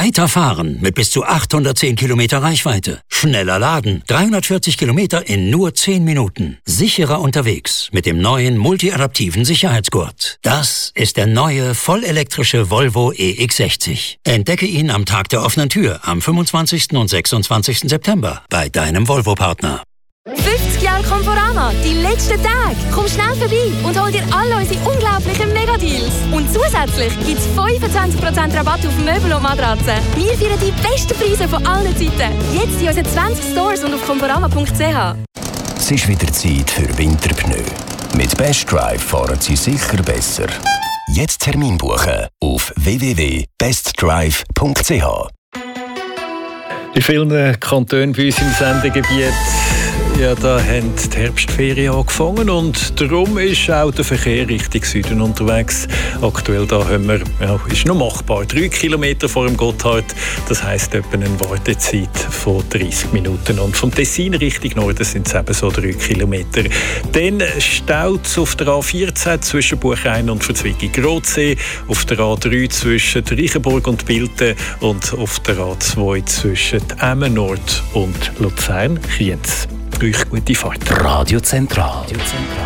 Weiter fahren mit bis zu 810 Kilometer Reichweite. Schneller laden, 340 Kilometer in nur 10 Minuten. Sicherer unterwegs mit dem neuen multiadaptiven Sicherheitsgurt. Das ist der neue vollelektrische Volvo EX60. Entdecke ihn am Tag der offenen Tür am 25. und 26. September bei deinem Volvo-Partner. 50 Jahre Conforama, die letzten Tage. Komm schnell vorbei und hol dir alle unsere unglaublichen Megadeals. Und zusätzlich gibt es 25% Rabatt auf Möbel und Matratzen. Wir feiern die besten Preise von allen Zeiten. Jetzt in unseren 20 Stores und auf conforama.ch. Es ist wieder Zeit für Winterpneu. Mit Best Drive fahren Sie sicher besser. Jetzt Termin buchen auf www.bestdrive.ch. In vielen Kantonen bei uns im Sendegebiet da haben die Herbstferien angefangen und darum ist auch der Verkehr Richtung Süden unterwegs. Aktuell da haben wir, ist noch machbar, 3 Kilometer vor dem Gotthard. Das heisst etwa eine Wartezeit von 30 Minuten. Und vom Tessin Richtung Norden sind es eben so 3 Kilometer. Dann staut es auf der A14 zwischen Buchheim und Verzwigi-Grotsee, auf der A3 zwischen Reichenburg und Bilten und auf der A2 zwischen Emmen Nord und Luzern-Kriens. Euch gute Fahrt. Radio Zentral.